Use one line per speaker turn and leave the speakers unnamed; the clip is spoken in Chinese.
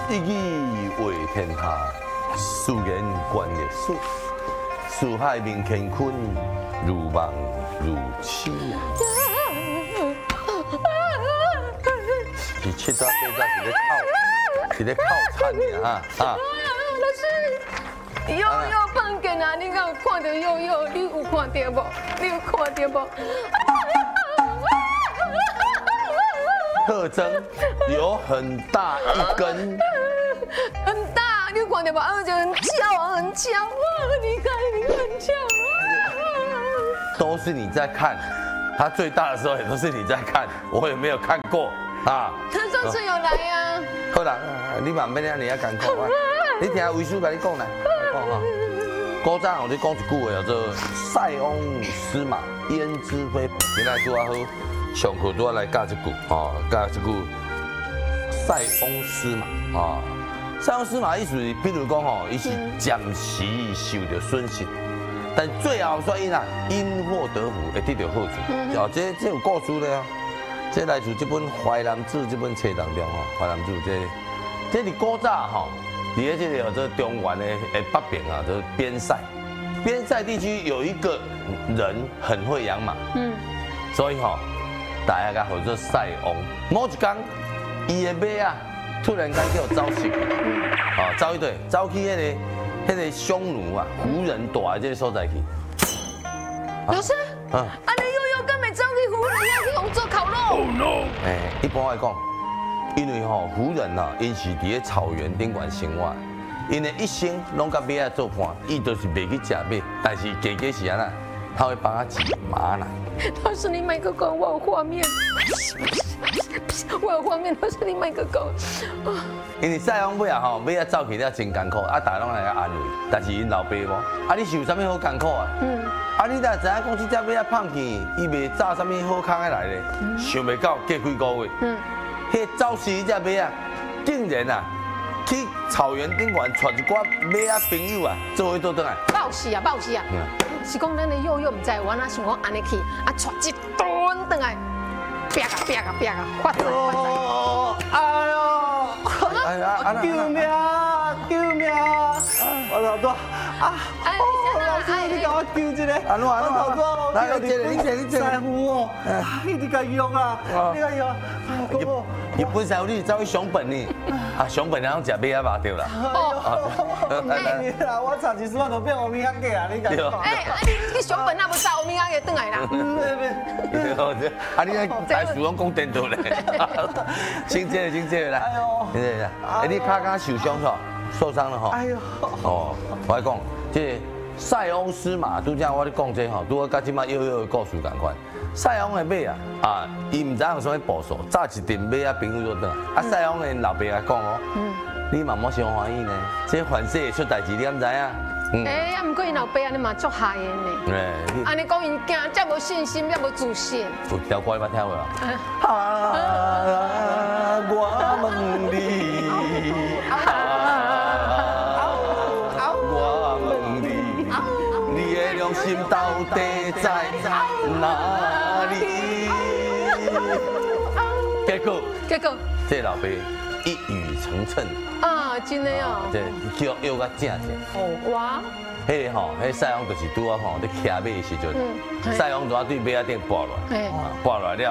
一语为天下，素言观历史。四海明乾坤，如梦如痴。你七早八早是咧靠餐呀啊！
老师，悠悠放假啊！你敢有看到悠悠？你有看到无？你有看到无？
特征有很大一根，
很大，你有看到无？而且很翘啊，很翘啊！你看，很翘啊！
都是你在看，它最大的时候也都是你在看，我也没有看过啊。
他上次有来呀。
好啦，你慢慢点，你也艰苦啊。你听魏叔甲你讲来，讲哈。古早我咧讲一句话叫做“塞翁失马，焉知非福”。今仔拄啊好，上课拄啊来教一句哦，教一句“塞翁失马”啊。塞翁失马意思，比如讲吼，伊是暂时受到损失，但最后说因啊因祸得福，会得到好处。哦，这有故事咧啊。这来自这本《淮南子》这本册当中吼，《淮南子》这是古早吼，伫咧这个叫做中原的北边啊，就是边塞。边塞地区有一个人很会养马，所以吼，大家叫做塞翁。某一天，伊的马啊，突然间叫走失，走一队，走去迄个匈奴啊，胡人住的这个所在去。
老师，安尼悠悠根本走去湖人要去用做烤肉。Oh no！
一般来讲，因为胡人呐，因是伫咧草原顶管生活，因的一生拢甲马仔做伴，伊就是袂去食马，但是加加是安那，他会帮他挤马奶。
老师，你麦克讲，我有画面。我有画面，老师你麦克讲。
因为塞翁尾啊马仔走去了真艰苦，大家拢来安慰，但是因老爸无，你是有啥物好艰苦啊？你若知影讲这只马仔胖去，伊袂炸啥物好康的来咧，想袂到过几个月，迄走失一只马仔，竟然啊去草原顶端带一寡马仔朋友啊，做伙倒转来。
报喜啊！是讲咱的悠悠唔知，我哪想讲安尼去，带一吨转来，啪啊，发财！
哎呦！救命！我老大老师，你甲我救一下！我老大，来，你坐。师傅哦，你甲用啊？你甲用？
日本师傅你走去熊本呢？熊本然后食马仔肉对啦。
啦，我差一丝都变乌米仔鸡啊！你甲用？
你熊本那不走，乌米仔鸡转来啦。
你台词拢讲颠倒咧。请这来。你脚刚受伤了，受伤了哈。哎呦。我来讲，这塞翁失马，拄则我咧讲这吼，拄好甲即摆悠悠的故事同款。塞翁的马啊，伊唔知用什么步数，炸一阵马仔朋友就倒来。塞翁的老爸啊讲哦，你嘛莫伤欢喜呢，这凡事会出代志，你敢知影？
毋过因老爸安尼嘛足害因呢。安尼讲因惊，遮无信心，遮无自信。
有条歌你捌听过啊？我问你。心到底在哪里？结果，这老爸一语成谶
啊，真的哦。
这叫约甲正。
哇！
迄个吼，迄塞翁就是拄啊吼，咧骑马的时阵，塞翁就对马仔顶跋落来，跋落来了。